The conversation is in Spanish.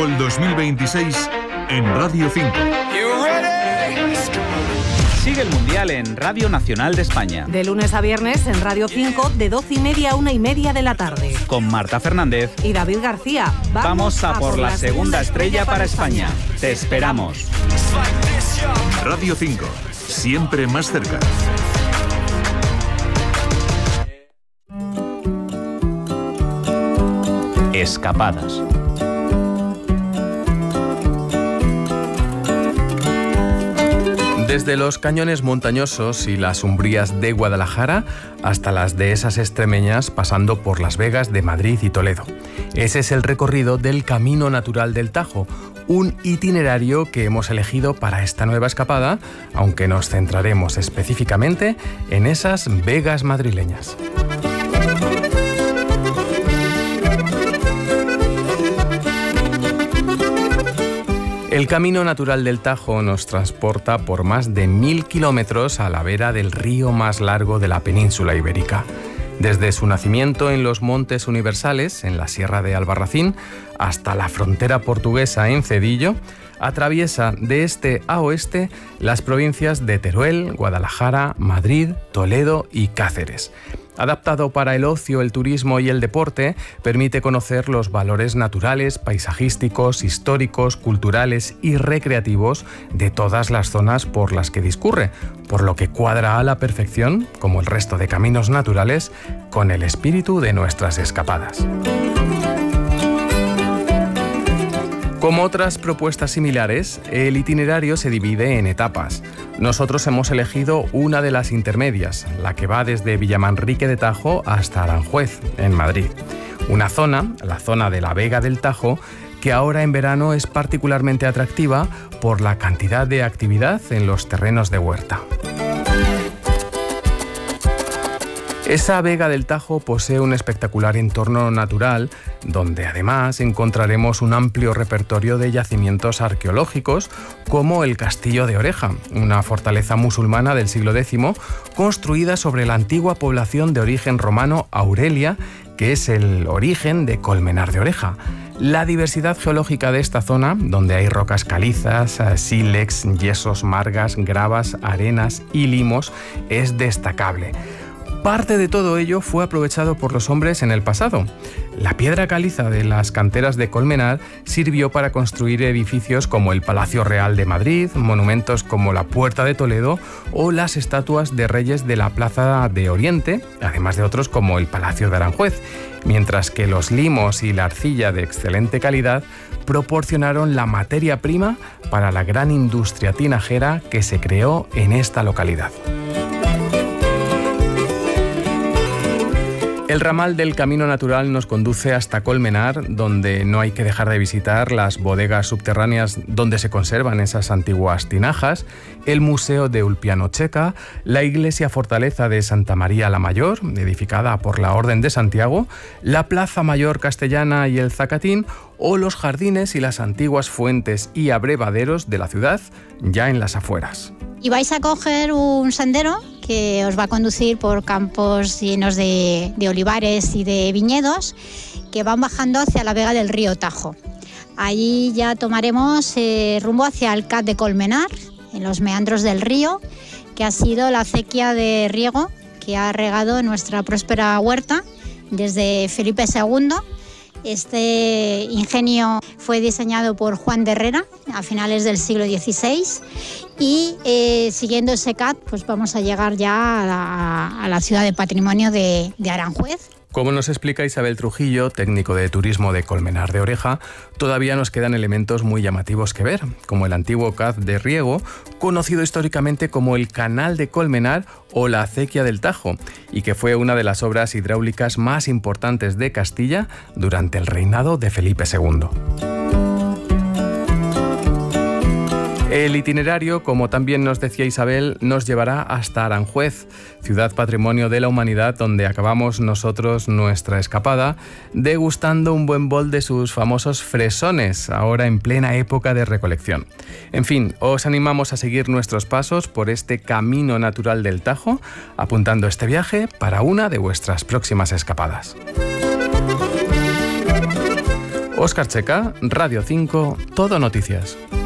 Fútbol 2026 en Radio 5. Sigue el Mundial en Radio Nacional de España. De lunes a viernes en Radio 5 de 12:30 a 1:30 de la tarde. Con Marta Fernández y David García. Vamos a por la segunda estrella para España. Te esperamos. Radio 5, siempre más cerca. Escapadas. Desde los cañones montañosos y las umbrías de Guadalajara hasta las dehesas extremeñas, pasando por Las Vegas de Madrid y Toledo. Ese es el recorrido del Camino Natural del Tajo, un itinerario que hemos elegido para esta nueva escapada, aunque nos centraremos específicamente en esas vegas madrileñas. El Camino Natural del Tajo nos transporta por más de 1000 kilómetros a la vera del río más largo de la península ibérica. Desde su nacimiento en los Montes Universales, en la Sierra de Albarracín, hasta la frontera portuguesa en Cedillo, atraviesa de este a oeste las provincias de Teruel, Guadalajara, Madrid, Toledo y Cáceres. Adaptado para el ocio, el turismo y el deporte, permite conocer los valores naturales, paisajísticos, históricos, culturales y recreativos de todas las zonas por las que discurre, por lo que cuadra a la perfección, como el resto de caminos naturales, con el espíritu de nuestras escapadas. Como otras propuestas similares, el itinerario se divide en etapas. Nosotros hemos elegido una de las intermedias, la que va desde Villamanrique de Tajo hasta Aranjuez, en Madrid. Una zona, la zona de la Vega del Tajo, que ahora en verano es particularmente atractiva por la cantidad de actividad en los terrenos de huerta. Esa Vega del Tajo posee un espectacular entorno natural, donde además encontraremos un amplio repertorio de yacimientos arqueológicos, como el Castillo de Oreja, una fortaleza musulmana del siglo X, construida sobre la antigua población de origen romano Aurelia, que es el origen de Colmenar de Oreja. La diversidad geológica de esta zona, donde hay rocas calizas, sílex, yesos, margas, gravas, arenas y limos, es destacable. Parte de todo ello fue aprovechado por los hombres en el pasado. La piedra caliza de las canteras de Colmenar sirvió para construir edificios como el Palacio Real de Madrid, monumentos como la Puerta de Toledo o las estatuas de reyes de la Plaza de Oriente, además de otros como el Palacio de Aranjuez, mientras que los limos y la arcilla de excelente calidad proporcionaron la materia prima para la gran industria tinajera que se creó en esta localidad. El ramal del Camino Natural nos conduce hasta Colmenar, donde no hay que dejar de visitar las bodegas subterráneas donde se conservan esas antiguas tinajas, el Museo de Ulpianocheca, la iglesia fortaleza de Santa María la Mayor, edificada por la Orden de Santiago, la Plaza Mayor Castellana y el Zacatín, o los jardines y las antiguas fuentes y abrevaderos de la ciudad, ya en las afueras. Y vais a coger un sendero que os va a conducir por campos llenos de olivares y de viñedos que van bajando hacia la vega del río Tajo. Allí ya tomaremos rumbo hacia el CAT de Colmenar, en los meandros del río, que ha sido la acequia de riego que ha regado nuestra próspera huerta desde Felipe II. Este ingenio fue diseñado por Juan de Herrera a finales del siglo XVI y siguiendo ese CAT pues vamos a llegar ya a la ciudad de patrimonio de Aranjuez. Como nos explica Isabel Trujillo, técnico de turismo de Colmenar de Oreja, todavía nos quedan elementos muy llamativos que ver, como el antiguo CAT de riego, conocido históricamente como el Canal de Colmenar o la Acequia del Tajo, y que fue una de las obras hidráulicas más importantes de Castilla durante el reinado de Felipe II. El itinerario, como también nos decía Isabel, nos llevará hasta Aranjuez, ciudad patrimonio de la humanidad, donde acabamos nosotros nuestra escapada degustando un buen bol de sus famosos fresones, ahora en plena época de recolección. En fin, os animamos a seguir nuestros pasos por este Camino Natural del Tajo, apuntando este viaje para una de vuestras próximas escapadas. Óscar Checa, Radio 5, Todo Noticias.